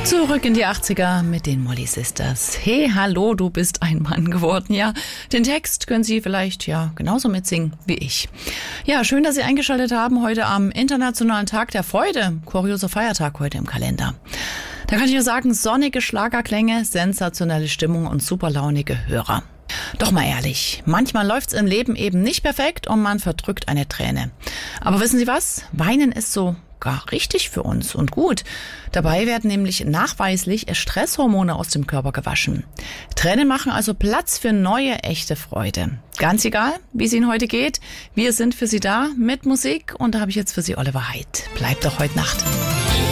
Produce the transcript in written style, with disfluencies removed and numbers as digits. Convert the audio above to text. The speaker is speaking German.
Zurück in die 80er mit den Molly Sisters. Hey, hallo, du bist ein Mann geworden. Ja, den Text können Sie vielleicht genauso mitsingen wie ich. Ja, schön, dass Sie eingeschaltet haben heute am Internationalen Tag der Freude. Kurioser Feiertag heute im Kalender. Da kann ich nur sagen, sonnige Schlagerklänge, sensationelle Stimmung und superlaunige Hörer. Doch mal ehrlich, manchmal läuft's im Leben eben nicht perfekt und man verdrückt eine Träne. Aber wissen Sie was? Weinen ist so gar richtig für uns und gut. Dabei werden nämlich nachweislich Stresshormone aus dem Körper gewaschen. Tränen machen also Platz für neue, echte Freude. Ganz egal, wie es Ihnen heute geht, wir sind für Sie da mit Musik und da habe ich jetzt für Sie Oliver Haidt. Bleibt doch heute Nacht.